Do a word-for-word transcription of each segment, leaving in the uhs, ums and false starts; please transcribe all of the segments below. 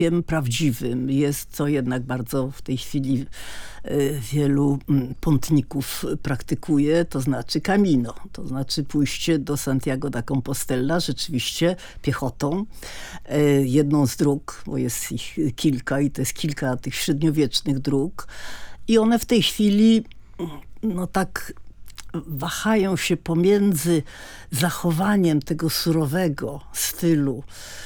prawdziwym jest, co jednak bardzo w tej chwili wielu pątników praktykuje, to znaczy Camino, to znaczy pójście do Santiago da Compostela rzeczywiście piechotą. Jedną z dróg, bo jest ich kilka i to jest kilka tych średniowiecznych dróg i one w tej chwili no tak wahają się pomiędzy zachowaniem tego surowego stylu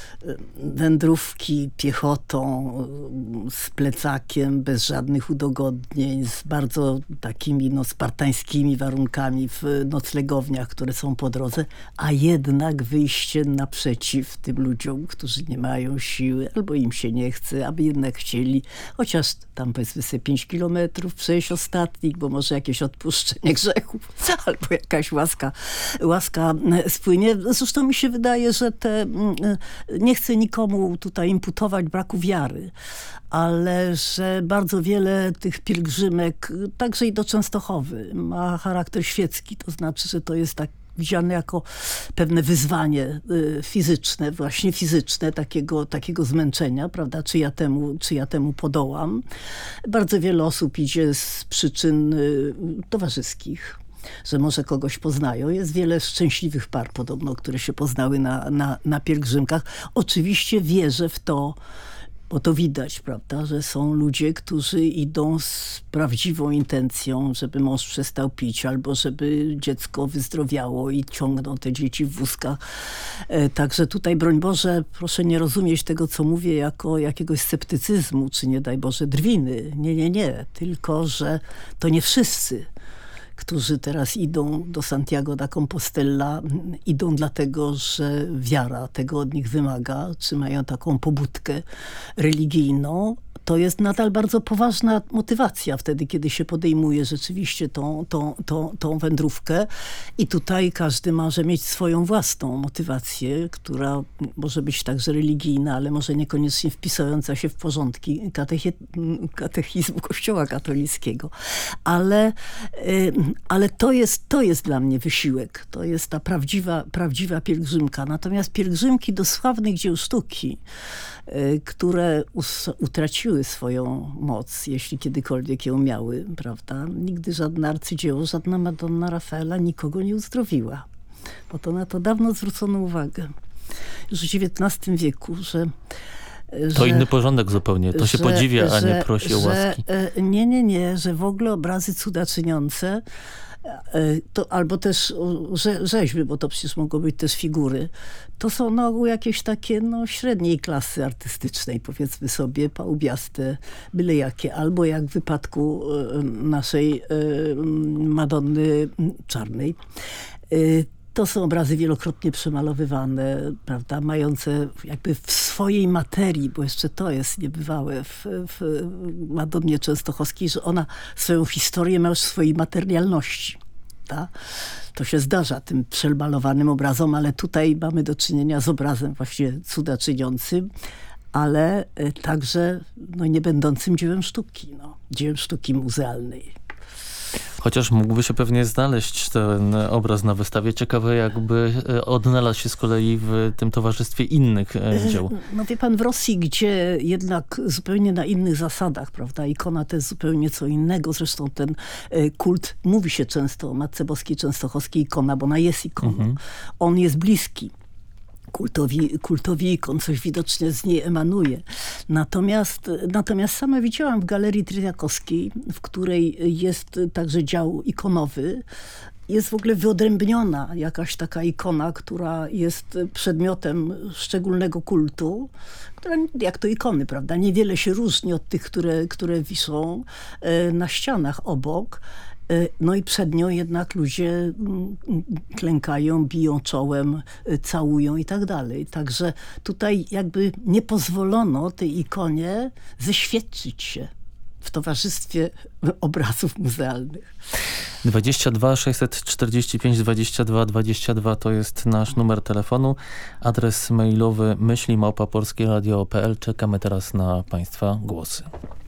wędrówki piechotą, z plecakiem, bez żadnych udogodnień, z bardzo takimi no, spartańskimi warunkami w noclegowniach, które są po drodze, a jednak wyjście naprzeciw tym ludziom, którzy nie mają siły, albo im się nie chce, aby jednak chcieli, chociaż tam powiedzmy sobie pięć kilometrów przejść ostatnich, bo może jakieś odpuszczenie grzechów, albo jakaś łaska, łaska spłynie. Zresztą mi się wydaje, że te nie chcę nikomu tutaj imputować braku wiary, ale że bardzo wiele tych pielgrzymek, także i do Częstochowy, ma charakter świecki. To znaczy, że to jest tak widziane jako pewne wyzwanie fizyczne, właśnie fizyczne, takiego, takiego zmęczenia, prawda? Czy ja temu, czy ja temu podołam. Bardzo wiele osób idzie z przyczyn towarzyskich, że może kogoś poznają. Jest wiele szczęśliwych par podobno, które się poznały na, na, na pielgrzymkach. Oczywiście wierzę w to, bo to widać, prawda, że są ludzie, którzy idą z prawdziwą intencją, żeby mąż przestał pić, albo żeby dziecko wyzdrowiało i ciągną te dzieci w wózkach. Także tutaj, broń Boże, proszę nie rozumieć tego, co mówię, jako jakiegoś sceptycyzmu, czy nie daj Boże drwiny. Nie, nie, nie. Tylko, że to nie wszyscy, którzy teraz idą do Santiago da Compostela, idą dlatego, że wiara tego od nich wymaga, czy mają taką pobudkę religijną. To jest nadal bardzo poważna motywacja wtedy, kiedy się podejmuje rzeczywiście tą, tą, tą, tą wędrówkę. I tutaj każdy może mieć swoją własną motywację, która może być także religijna, ale może niekoniecznie wpisująca się w porządki katechi- katechizmu Kościoła katolickiego. Ale, ale to jest, to jest dla mnie wysiłek. To jest ta prawdziwa, prawdziwa pielgrzymka. Natomiast pielgrzymki do sławnych dzieł sztuki, które us- utraciły swoją moc, jeśli kiedykolwiek ją miały, prawda? Nigdy żadne arcydzieło, żadna Madonna Rafaela nikogo nie uzdrowiła. Bo to na to dawno zwrócono uwagę. Już w dziewiętnastym wieku, że To że, inny porządek zupełnie. To się że, podziwia, a że, nie prosi o łaski. Że, nie, nie, nie, że w ogóle obrazy cuda czyniące to, albo też rze, rzeźby, bo to przecież mogą być też figury, to są na ogół jakieś takie no, średniej klasy artystycznej, powiedzmy sobie, pałubiaste, byle jakie. Albo jak w wypadku naszej Madonny Czarnej. To są obrazy wielokrotnie przemalowywane, prawda, mające jakby w swojej materii, bo jeszcze to jest niebywałe w, w Madonnie Częstochowskiej, że ona swoją historię ma już w swojej materialności. Ta? To się zdarza tym przemalowanym obrazom, ale tutaj mamy do czynienia z obrazem właśnie cuda czyniącym, ale także no, nie będącym dziełem sztuki, no, dziełem sztuki muzealnej. Chociaż mógłby się pewnie znaleźć ten obraz na wystawie. Ciekawe, jakby odnalazł się z kolei w tym towarzystwie innych dzieł. No wie pan, w Rosji, gdzie jednak zupełnie na innych zasadach, prawda, ikona to jest zupełnie co innego. Zresztą ten kult, mówi się często o Matce Boskiej Częstochowskiej ikona, bo ona jest ikoną. Mhm. On jest bliski kultowi, kultowi ikon, coś widocznie z niej emanuje. Natomiast, natomiast sama widziałam w Galerii Tryniakowskiej, w której jest także dział ikonowy, jest w ogóle wyodrębniona jakaś taka ikona, która jest przedmiotem szczególnego kultu, która, jak to ikony, prawda, niewiele się różni od tych, które, które wiszą na ścianach obok. No i przed nią jednak ludzie klękają, biją czołem, całują i tak dalej. Także tutaj jakby nie pozwolono tej ikonie zeświadczyć się w towarzystwie obrazów muzealnych. dwadzieścia dwa sześćset czterdzieści pięć dwadzieścia dwa dwadzieścia dwa to jest nasz numer telefonu. Adres mailowy myśli małpa polskie radio kropka p l. Czekamy teraz na Państwa głosy.